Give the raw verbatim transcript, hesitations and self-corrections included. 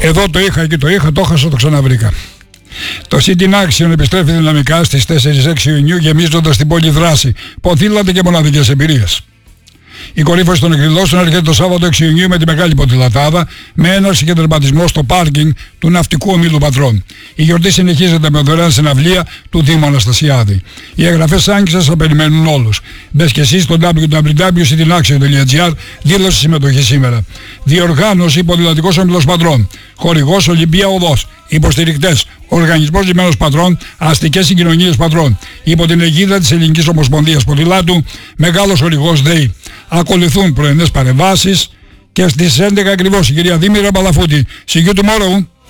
Εδώ το είχα και το είχα, το έχασα, το ξαναβρήκα. Το City Action επιστρέφει δυναμικά στις τέσσερις έξι Ιουνίου, γεμίζοντας την πόλη δράση, ποδήλατα και μοναδικές εμπειρίες. Η κορύφωση των εκδηλώσεων έρχεται το Σάββατο έξι Ιουνίου με τη μεγάλη ποδηλατάδα, με έναρξη και τερματισμό στο πάρκινγκ του Ναυτικού Ομίλου Πατρών. Η γιορτή συνεχίζεται με δωρεάν συναυλία του Δήμου Αναστασιάδη. Οι εγγραφές άγγισαν θα περιμένουν όλους. Μπες και εσείς στο double-u double-u double-u τελεία citinaction τελεία gr, δήλωση συμμετοχή σήμερα. Διοργάνωση Ποδηλατικός Ομίλος Πατρών. Χορηγός Ολυμπία Οδός. Υποστηρικτές Οργανισμός Λιμένος Πατρών, Αστικές Συγκοινωνίες Πατρών. Υπό την αιγίδα της Ελληνικής Ομοσπονδίας Ποδηλάτου, μεγάλος χορηγός ΔΕΗ. Ακολουθούν πρωινές παρεμβάσεις και στις έντεκα ακριβώς η κυρία Δήμητρα Παλαφούτη. See you tomorrow.